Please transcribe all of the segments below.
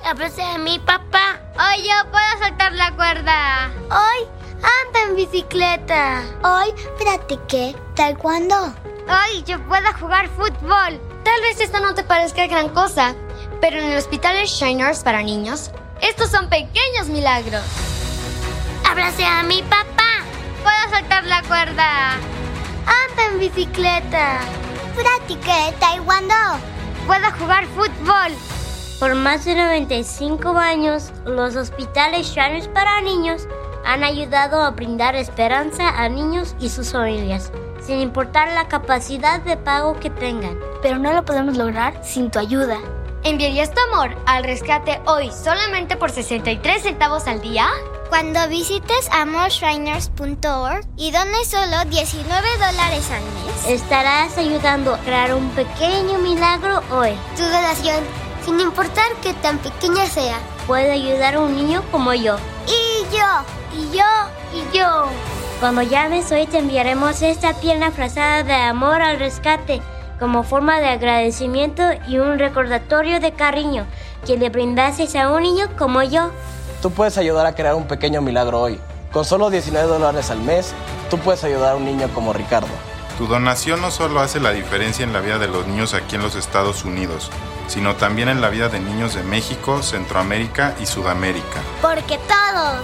Abrace a mi papá. Hoy yo puedo saltar la cuerda. Hoy ando en bicicleta. Hoy practiqué taekwondo. Hoy yo puedo jugar fútbol. Tal vez esto no te parezca gran cosa, pero en el hospital Shiners para niños, estos son pequeños milagros. Abrace a mi papá. Puedo saltar la cuerda. Ando en bicicleta. Practiqué taekwondo. Puedo jugar fútbol. Por más de 95 años, los hospitales Shiners para niños han ayudado a brindar esperanza a niños y sus familias, sin importar la capacidad de pago que tengan. Pero no lo podemos lograr sin tu ayuda. ¿Enviarías tu amor al rescate hoy solamente por 63 centavos al día? Cuando visites amorshriners.org y dones solo $19 al mes, estarás ayudando a crear un pequeño milagro hoy. Tu donación, sin importar qué tan pequeña sea, puede ayudar a un niño como yo. Y yo. Cuando llames hoy te enviaremos esta tierna frazada de amor al rescate como forma de agradecimiento y un recordatorio de cariño que le brindases a un niño como yo. Tú puedes ayudar a crear un pequeño milagro hoy. Con solo $19 al mes, tú puedes ayudar a un niño como Ricardo. Tu donación no solo hace la diferencia en la vida de los niños aquí en los Estados Unidos, sino también en la vida de niños de México, Centroamérica y Sudamérica. Porque todos,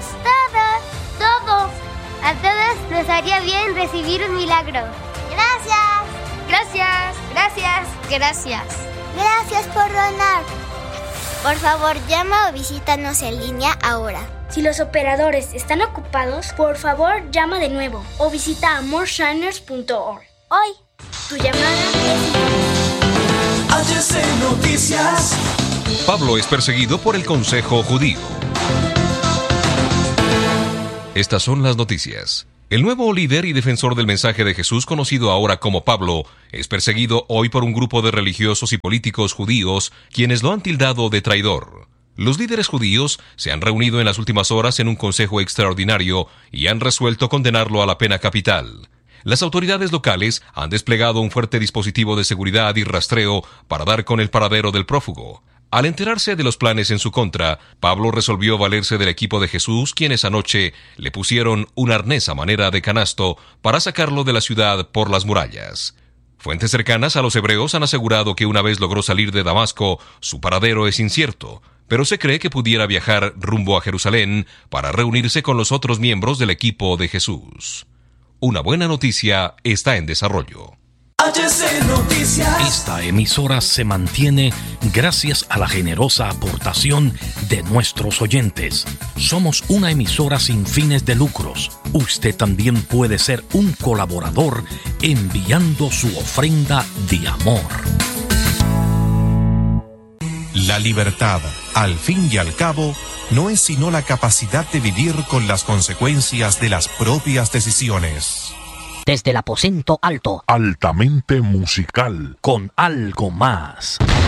a todos nos haría bien recibir un milagro. Gracias por donar. Por favor, llama o visítanos en línea ahora. Si los operadores están ocupados, por favor, llama de nuevo o visita amorshriners.org. Hoy, tu llamada es... HC Noticias. Pablo es perseguido por el Consejo Judío. Estas son las noticias. El nuevo líder y defensor del mensaje de Jesús, conocido ahora como Pablo, es perseguido hoy por un grupo de religiosos y políticos judíos, quienes lo han tildado de traidor. Los líderes judíos se han reunido en las últimas horas en un consejo extraordinario y han resuelto condenarlo a la pena capital. Las autoridades locales han desplegado un fuerte dispositivo de seguridad y rastreo para dar con el paradero del prófugo. Al enterarse de los planes en su contra, Pablo resolvió valerse del equipo de Jesús, quienes anoche le pusieron un arnés a manera de canasto para sacarlo de la ciudad por las murallas. Fuentes cercanas a los hebreos han asegurado que una vez logró salir de Damasco, su paradero es incierto, pero se cree que pudiera viajar rumbo a Jerusalén para reunirse con los otros miembros del equipo de Jesús. Una buena noticia está en desarrollo. Esta emisora se mantiene gracias a la generosa aportación de nuestros oyentes. Somos una emisora sin fines de lucros. Usted también puede ser un colaborador enviando su ofrenda de amor. La libertad, al fin y al cabo, no es sino la capacidad de vivir con las consecuencias de las propias decisiones. Desde el aposento alto, altamente musical, con algo más.